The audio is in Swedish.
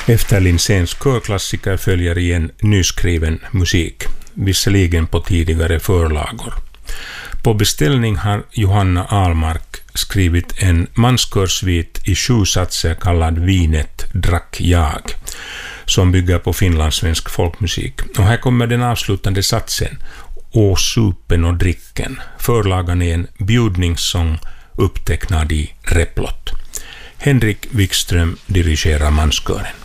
Efter Linséns körklassiker följer igen nyskriven musik, visserligen på tidigare förlagor. På beställning har Johanna Ahlmark skrivit en manskörsvit i 7 satser kallad Vinet drack jag, som bygger på finlandssvensk folkmusik. Och här kommer den avslutande satsen, Å supen och dricken, förlagan är en bjudningssång upptecknad i replott. Henrik Wikström dirigerar manskören.